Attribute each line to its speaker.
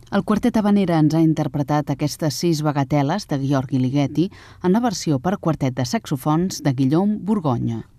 Speaker 1: El quartet Havanera ens ha interpretat aquestes 6 bagateles de Gheorghi Ligeti en la versió per quartet de saxofons de Guillaume Burgogne.